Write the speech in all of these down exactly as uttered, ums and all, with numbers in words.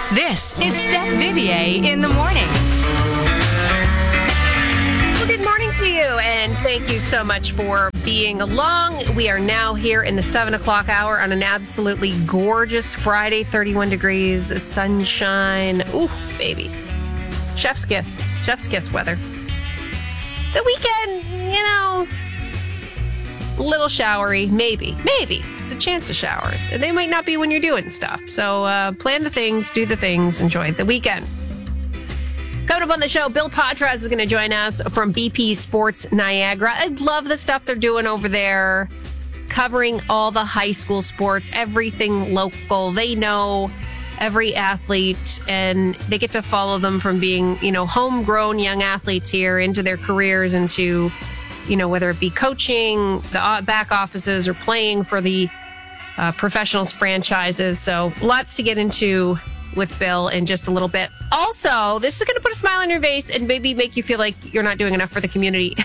This is Steph Vivier in the morning. Well, good morning to you, and thank you so much for being along. We are now here in the seven o'clock hour on an absolutely gorgeous Friday, thirty-one degrees, sunshine. Ooh, baby. Chef's kiss. Chef's kiss weather. The weekend, you know, a little showery, maybe, maybe. It's a chance of showers. And they might not be when you're doing stuff. So uh, plan the things, do the things, enjoy the weekend. Coming up on the show, Bill Patras is going to join us from B P Sports Niagara. I love the stuff they're doing over there, covering all the high school sports, everything local. They know every athlete, and they get to follow them from being, you know, homegrown young athletes here into their careers, into, you know, whether it be coaching, the back offices, or playing for the uh, professionals franchises. So lots to get into with Bill in just a little bit. Also, this is going to put a smile on your face and maybe make you feel like you're not doing enough for the community.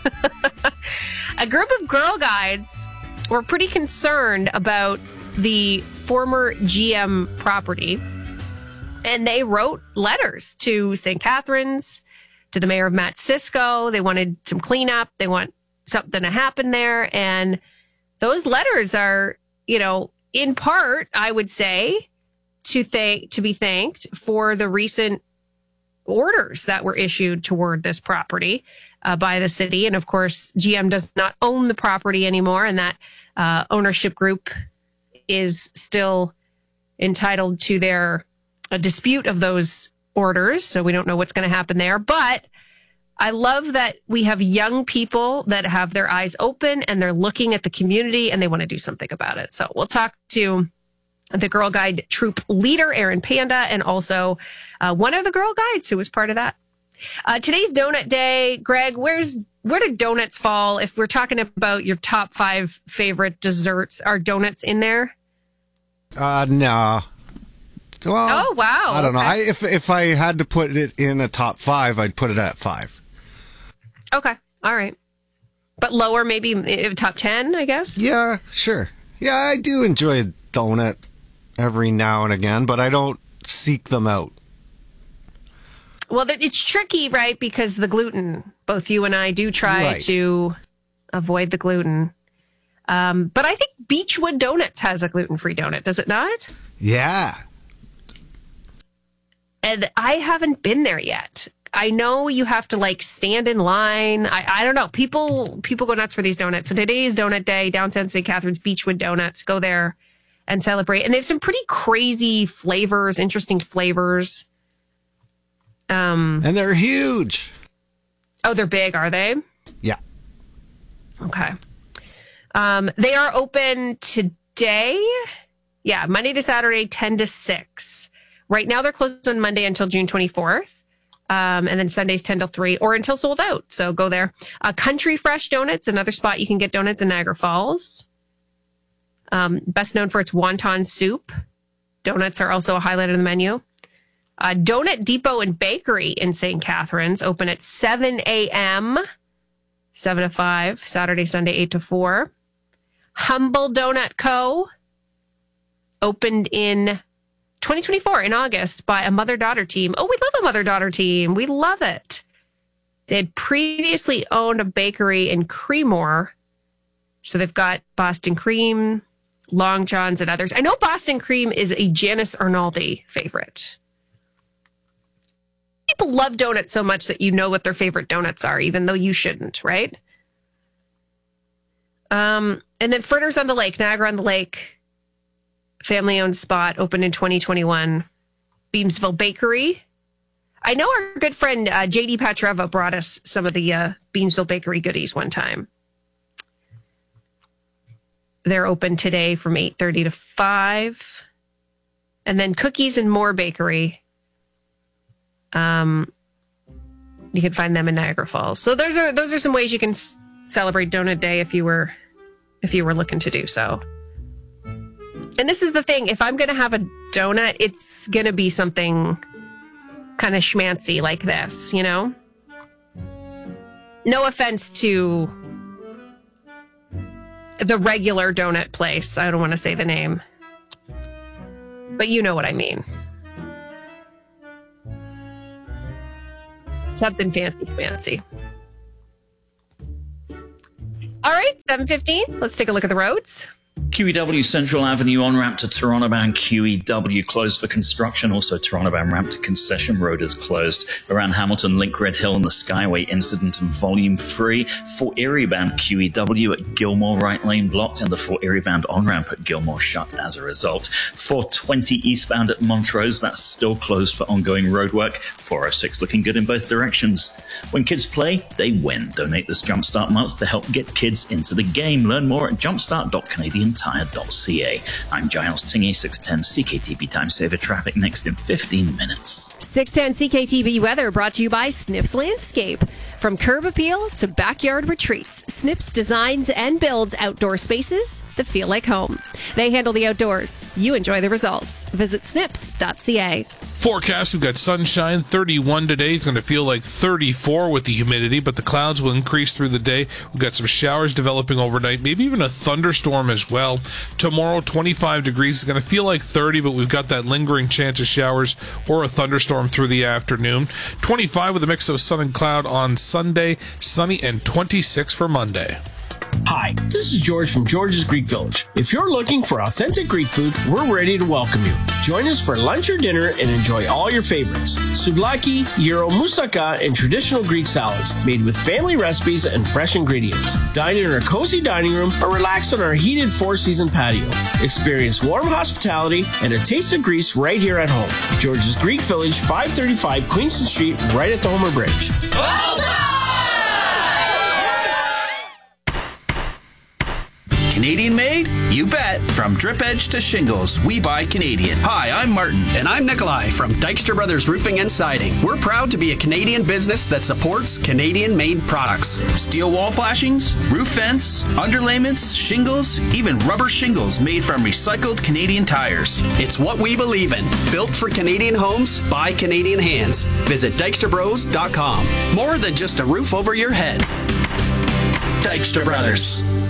A group of Girl Guides were pretty concerned about the former G M property, and they wrote letters to Saint Catharines, to the mayor of Matt Cisco. They wanted some cleanup. They want something to happen there. And those letters are, you know, in part, I would say, to thank to be thanked for the recent orders that were issued toward this property uh, by the city. And of course, G M does not own the property anymore, and that uh, ownership group is still entitled to their a dispute of those orders. So we don't know what's going to happen there. But I love that we have young people that have their eyes open and they're looking at the community and they want to do something about it. So we'll talk to the Girl Guide troop leader, Aaron Panda, and also uh, one of the Girl Guides who was part of that. Uh, today's donut day. Greg, where's where do donuts fall? If we're talking about your top five favorite desserts, are donuts in there? Uh, no. Well, oh, wow. I don't know. Okay. I, if if I had to put it in a top five, I'd put it at five. Okay. All right. But lower, maybe uh, top ten, I guess? Yeah, sure. Yeah, I do enjoy a donut every now and again, but I don't seek them out. Well, it's tricky, right? Because the gluten, both you and I do try Right. to avoid the gluten. Um, but I think Beechwood Donuts has a gluten-free donut, does it not? Yeah. And I haven't been there yet. I know you have to like stand in line. I, I don't know. People people go nuts for these donuts. So today's donut day, downtown Saint Catharines, Beechwood Donuts. Go there and celebrate. And they have some pretty crazy flavors, interesting flavors. Um, And they're huge. oh, they're big, are they? Yeah. Okay. Um, they are open today. Yeah, Monday to Saturday, ten to six. Right now, they're closed on Monday until June twenty-fourth. Um, and then Sundays, ten till three, or until sold out. So go there. Uh, Country Fresh Donuts, another spot you can get donuts in Niagara Falls. Um, best known for its wonton soup. Donuts are also a highlight of the menu. Uh, Donut Depot and Bakery in Saint Catharines, open at seven a.m., seven to five, Saturday, Sunday, eight to four. Humble Donut Co. opened in twenty twenty-four in August by a mother-daughter team. Oh, we love a mother-daughter team. We love it. They had previously owned a bakery in Creemore. So they've got Boston Cream, Long John's, and others. I know Boston Cream is a Janice Arnaldi favorite. People love donuts so much that you know what their favorite donuts are, even though you shouldn't, right? Um, and then Fritters on the Lake, Niagara on the Lake, family-owned spot, opened in twenty twenty-one. Beamsville Bakery. I know our good friend uh, J D Patreva brought us some of the uh, Beamsville Bakery goodies one time. They're open today from eight thirty to five. And then Cookies and More Bakery. Um, you can find them in Niagara Falls. So those are those are some ways you can s- celebrate Donut Day if you were if you were looking to do so. And this is the thing: if I'm going to have a donut, it's going to be something kind of schmancy like this, you know. No offense to the regular donut place. I don't want to say the name, but you know what I mean. something fancy, fancy. All right, seven fifteen. Let's take a look at the roads. Q E W Central Avenue on-ramp to Toronto-bound Q E W closed for construction. Also, Toronto-bound ramp to Concession Road is closed. Around Hamilton, Link Red Hill and the Skyway incident and volume free. Fort Erie-bound Q E W at Gilmore right lane blocked, and the Fort Erie-bound on-ramp at Gilmore shut as a result. four twenty eastbound at Montrose, that's still closed for ongoing roadwork. four oh six looking good in both directions. When kids play, they win. Donate this Jumpstart month to help get kids into the game. Learn more at jumpstart dot canadian tire dot c a. I'm Giles Tingy, six ten C K T B Time Saver traffic next in fifteen minutes. six ten C K T B weather brought to you by Snips Landscape. From curb appeal to backyard retreats, Snips designs and builds outdoor spaces that feel like home. They handle the outdoors. You enjoy the results. Visit snips dot c a. Forecast, we've got sunshine, thirty-one today. It's going to feel like thirty-four with the humidity, but the clouds will increase through the day. We've got some showers developing overnight, maybe even a thunderstorm as well. Tomorrow, twenty-five degrees. It's going to feel like thirty, but we've got that lingering chance of showers or a thunderstorm through the afternoon. twenty-five with a mix of sun and cloud on Sunday, sunny, and twenty-six for Monday. Hi, this is George from George's Greek Village. If you're looking for authentic Greek food, we're ready to welcome you. Join us for lunch or dinner and enjoy all your favorites. Souvlaki, gyro, moussaka, and traditional Greek salads made with family recipes and fresh ingredients. Dine in our cozy dining room or relax on our heated four-season patio. Experience warm hospitality and a taste of Greece right here at home. George's Greek Village, five thirty-five Queenston Street, right at the Homer Bridge. Well done! Canadian made? You bet. From drip edge to shingles, we buy Canadian. Hi, I'm Martin. And I'm Nikolai from Dykstra Brothers Roofing and Siding. We're proud to be a Canadian business that supports Canadian-made products. Steel wall flashings, roof vents, underlayments, shingles, even rubber shingles made from recycled Canadian tires. It's what we believe in. Built for Canadian homes by Canadian hands. Visit dykstra bros dot com. More than just a roof over your head. Dykstra Brothers.